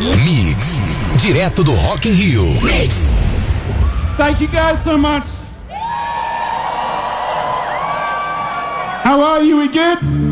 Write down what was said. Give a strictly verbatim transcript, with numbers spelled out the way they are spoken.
Mix, direto do Rock in Rio. Mix. Thank you guys so much. How are you? We good?